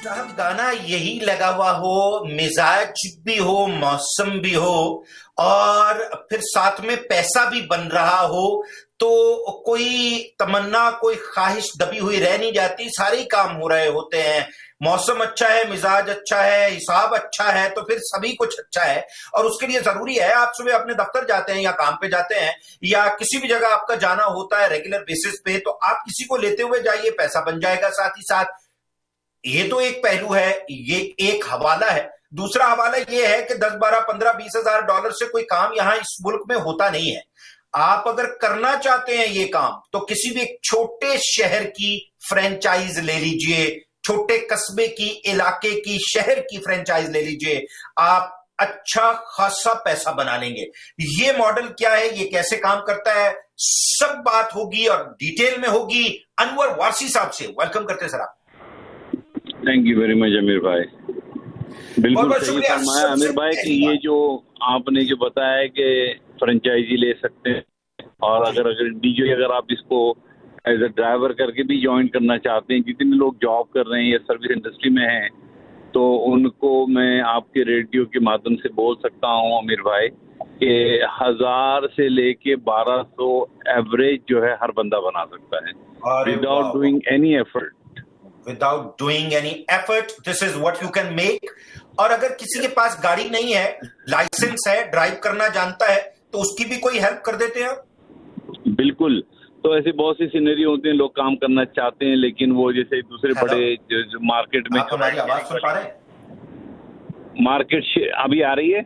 साहब गाना यही लगा हुआ हो, मिजाज भी हो, मौसम भी हो और फिर साथ में पैसा भी बन रहा हो, तो कोई तमन्ना, कोई ख्वाहिश दबी हुई रह नहीं जाती, सारे ही काम हो रहे होते हैं। मौसम अच्छा है, मिजाज अच्छा है, हिसाब अच्छा है, तो फिर सभी कुछ अच्छा है। और उसके लिए जरूरी है आप सुबह अपने दफ्तर जाते हैं या काम पे जाते हैं या किसी भी जगह आपका जाना होता है रेगुलर बेसिस पे, तो आप किसी को लेते हुए जाइए, पैसा बन जाएगा साथ ही साथ। ये तो एक पहलू है, ये एक हवाला है। दूसरा हवाला ये है कि 10, 12, 15, 20 हजार डॉलर से कोई काम यहां इस मुल्क में होता नहीं है। आप अगर करना चाहते हैं ये काम, तो किसी भी एक छोटे शहर की फ्रेंचाइज ले लीजिए, छोटे कस्बे की, इलाके की, शहर की फ्रेंचाइज ले लीजिए, आप अच्छा खासा पैसा बना लेंगे। ये मॉडल क्या है, ये कैसे काम करता है, सब बात होगी और डिटेल में होगी अनवर वारसी साहब से। वेलकम करते हैं सर आप। थैंक यू वेरी मच अमीर भाई। बिल्कुल सही फरमाया अमीर भाई कि ये जो आपने जो बताया है कि फ्रेंचाइजी ले सकते हैं, और अगर डीजे अगर आप इसको एज अ ड्राइवर करके भी ज्वाइन करना चाहते हैं, जितने लोग जॉब कर रहे हैं या सर्विस इंडस्ट्री में हैं, तो उनको मैं आपके रेडियो के माध्यम से बोल सकता हूँ अमीर भाई कि 1000 से लेके 1200 एवरेज जो है हर बंदा बना सकता है without doing any effort. Without doing any effort, this is what you can make। और अगर किसी के पास गाड़ी नहीं है, लाइसेंस है, ड्राइव करना जानता है, तो उसकी भी कोई हेल्प कर देते हैं। बिल्कुल, तो ऐसी बहुत सी सीनरी होती हैं, लोग काम करना चाहते हैं लेकिन वो जैसे दूसरे बड़े जो मार्केट में। आप हमारी आवाज सुन पा रहे हैं? मार्केट अभी आ रही है?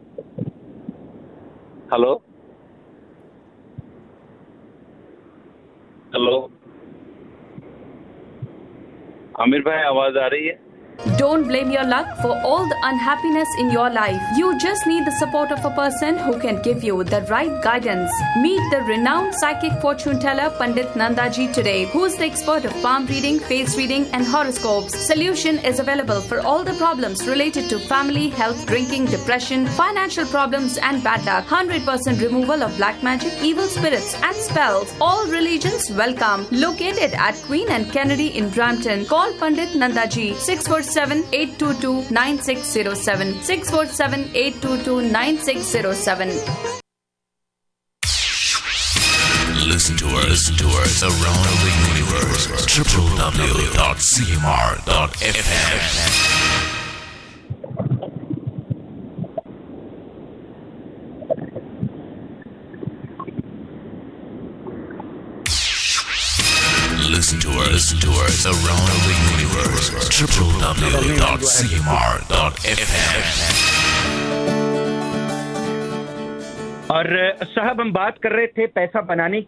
हेलो हेलो आमिर भाई, आवाज आ रही है? Don't blame your luck for all the unhappiness in your life. You just need the support of a person who can give you the right guidance. Meet the renowned psychic fortune teller Pandit Nandaji today, who is the expert of palm reading, face reading and horoscopes. Solution is available for all the problems related to family, health, drinking, depression, financial problems and bad luck. 100% removal of black magic, evil spirits and spells. All religions welcome. Located at Queen and Kennedy in Brampton. Call Pandit Nandaji 647-822-9607. 647-822-9607. Listen to us around the universe. www.cmr.fm. Listen to us around the universe. www.cmr.fm. और साहब हम बात कर रहे थे पैसा बनाने